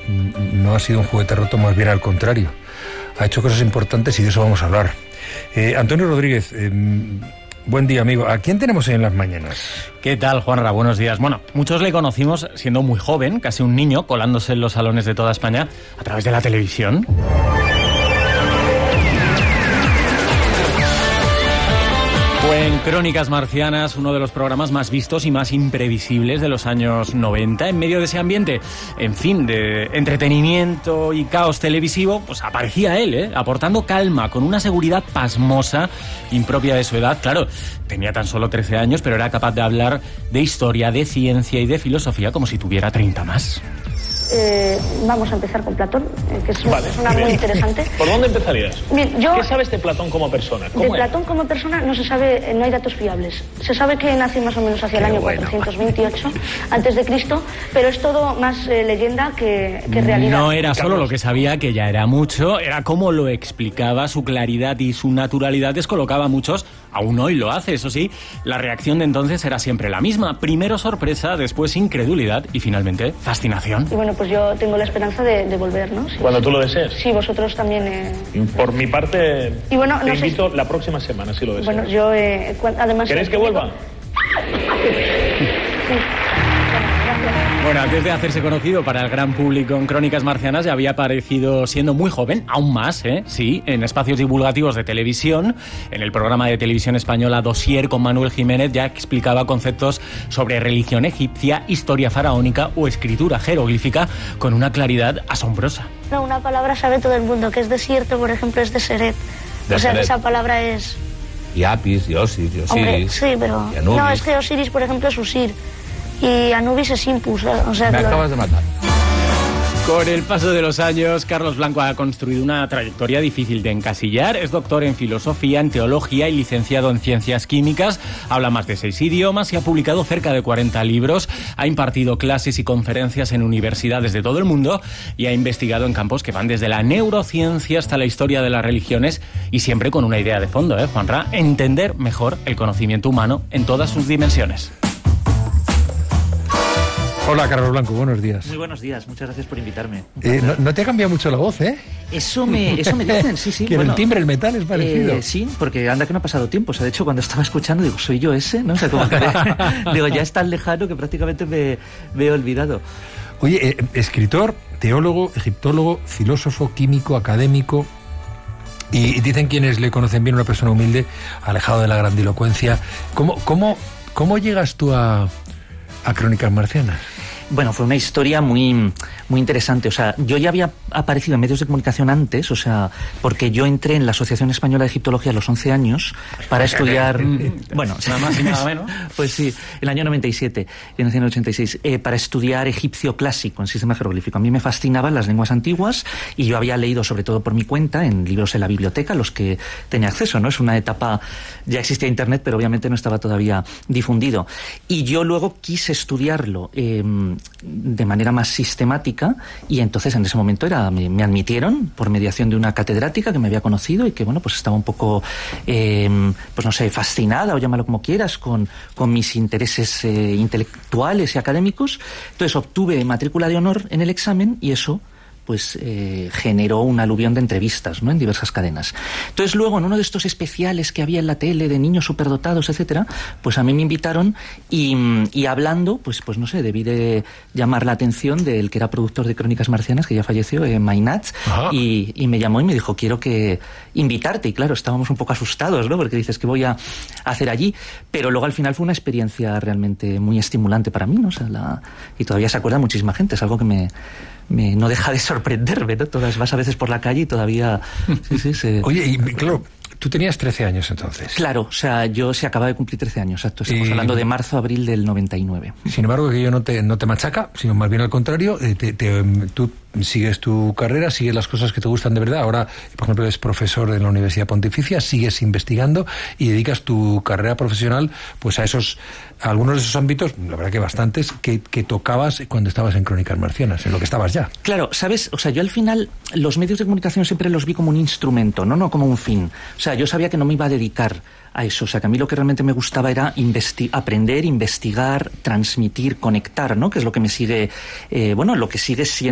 no ha sido un juguete roto, más bien al contrario. Ha hecho cosas importantes y de eso vamos a hablar. Antonio Rodríguez, buen día, amigo. ¿A quién tenemos hoy en las mañanas? ¿Qué tal, Juanra? Buenos días. Bueno, muchos le conocimos siendo muy joven, casi un niño, colándose en los salones de toda España a través de la televisión. Fue en Crónicas Marcianas, uno de los programas más vistos y más imprevisibles de los años 90. En medio de ese ambiente, en fin, de entretenimiento y caos televisivo, pues aparecía él, aportando calma, con una seguridad pasmosa, impropia de su edad. Claro, tenía tan solo 13 años, pero era capaz de hablar de historia, de ciencia y de filosofía como si tuviera 30 más. Vamos a empezar con Platón, que es una persona muy interesante. ¿Por dónde empezarías? Bien, ¿Qué sabes de Platón como persona? De Platón como persona no se sabe, no hay datos fiables. Se sabe que nació más o menos hacia el año 428 antes de Cristo, pero es todo más leyenda que realidad. No era solo lo que sabía, que ya era mucho, era cómo lo explicaba, su claridad y su naturalidad descolocaba a muchos. Aún hoy lo hace, eso sí. La reacción de entonces era siempre la misma. Primero sorpresa, después incredulidad y finalmente fascinación. Y bueno, pues yo tengo la esperanza de volver, ¿no? Sí. Cuando tú lo desees. Sí, vosotros también. Por mi parte, y bueno, te invito la próxima semana, si lo deseas. Bueno, yo además... ¿Queréis que vuelva? Sí. Bueno, antes de hacerse conocido para el gran público en Crónicas Marcianas, ya había aparecido siendo muy joven, aún más, sí, en espacios divulgativos de televisión. En el programa de televisión española Dossier con Manuel Jiménez ya explicaba conceptos sobre religión egipcia, historia faraónica o escritura jeroglífica con una claridad asombrosa. No, una palabra sabe todo el mundo, que es desierto, por ejemplo, es Deseret. O sea, que esa palabra es... Y Apis, y Osiris. Hombre, sí, pero... No, es que Osiris, por ejemplo, es Usir. Y Anubis es Impus, o sea... Me acabas de matar. Con el paso de los años, Carlos Blanco ha construido una trayectoria difícil de encasillar. Es doctor en filosofía, en teología y licenciado en ciencias químicas. Habla más de 6 idiomas y ha publicado cerca de 40 libros. Ha impartido clases y conferencias en universidades de todo el mundo y ha investigado en campos que van desde la neurociencia hasta la historia de las religiones y siempre con una idea de fondo, Juanra, entender mejor el conocimiento humano en todas sus dimensiones. Hola, Carlos Blanco, buenos días. Muy buenos días, muchas gracias por invitarme. No te ha cambiado mucho la voz, ¿eh? Eso me dicen, sí. Que el timbre, el metal es parecido. Sí, porque anda que no ha pasado tiempo. O sea, de hecho, cuando estaba escuchando, digo, ¿soy yo ese? ¿No? O sea, como que digo, ya es tan lejano que prácticamente me he olvidado. Oye, escritor, teólogo, egiptólogo, filósofo, químico, académico... Y dicen quienes le conocen bien, una persona humilde, alejado de la grandilocuencia. ¿Cómo llegas tú a Crónicas Marcianas? Bueno, fue una historia muy, muy interesante. O sea, yo ya había aparecido en medios de comunicación antes, o sea, porque yo entré en la Asociación Española de Egiptología a los 11 años para estudiar... bueno, nada más y nada menos. Pues sí, el año 97, en el año 86, para estudiar egipcio clásico en sistema jeroglífico. A mí me fascinaban las lenguas antiguas y yo había leído, sobre todo por mi cuenta, en libros en la biblioteca, los que tenía acceso, ¿no? Es una etapa... Ya existía Internet, pero obviamente no estaba todavía difundido. Y yo luego quise estudiarlo de manera más sistemática y entonces en ese momento me admitieron por mediación de una catedrática que me había conocido y que bueno, pues estaba un poco pues no sé, fascinada o llámalo como quieras con mis intereses intelectuales y académicos. Entonces obtuve matrícula de honor en el examen y eso pues generó un aluvión de entrevistas, ¿no? En diversas cadenas. Entonces luego en uno de estos especiales que había en la tele de niños superdotados, etcétera, pues a mí me invitaron y hablando, pues no sé, debí de llamar la atención del que era productor de Crónicas Marcianas, que ya falleció, Mainat, y me llamó y me dijo, quiero invitarte. Y claro, estábamos un poco asustados, ¿no? Porque dices, ¿qué voy a hacer allí? Pero luego al final fue una experiencia realmente muy estimulante para mí, ¿no? O sea, y todavía se acuerda muchísima gente, es algo que no deja de sorprenderme, ¿no? Vas a veces por la calle y todavía... Oye, y claro, tú tenías 13 años entonces. Claro, o sea, yo se acaba de cumplir 13 años, exacto. Estamos hablando de marzo, abril del 99. Sin embargo, que yo no te machaca, sino más bien al contrario, tú sigues tu carrera, sigues las cosas que te gustan de verdad. Ahora, por ejemplo, eres profesor en la Universidad Pontificia, sigues investigando y dedicas tu carrera profesional pues a algunos de esos ámbitos, la verdad que bastantes, que tocabas cuando estabas en Crónicas Marcianas, en lo que estabas ya. Claro, ¿sabes? O sea, yo al final los medios de comunicación siempre los vi como un instrumento, no como un fin. O sea, yo sabía que no me iba a dedicar a eso. O sea, que a mí lo que realmente me gustaba era aprender, investigar, transmitir, conectar, ¿no? Que es lo que me sigue, lo que sigue siendo